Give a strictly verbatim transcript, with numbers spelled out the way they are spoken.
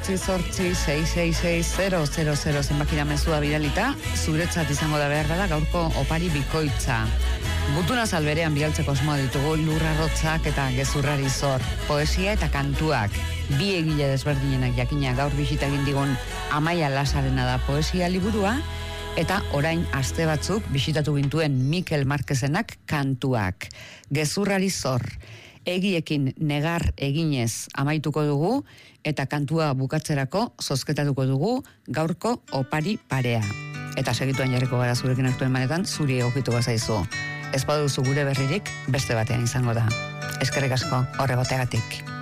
sortzi sortzi sei sei sei zero zero zero zenbakira mezua bidalita, zuretzat izango da behar bada gaurko opari bikoitza. Gutuna salberean bidaltzeko asmoa ditugu lurrarrotzak eta gezurrari zor, poesia eta kantuak. Bi egile desberdinenak jakina gaur bisita egin digun Amaia Lasarena da poesia liburua, eta orain aste batzuk bisitatu gintuen Mikel Marquezenak kantuak. Gezurrari zor. Egiekin negar eginez amaituko dugu eta kantua bukatzerako zozketatuko dugu gaurko opari parea. Eta segituan jarriko gara zurekin aktuen manetan, zuri egokitu bazaizu. Ez baduzu gure berririk, beste batean izango da. Eskerrik asko horregoteagatik.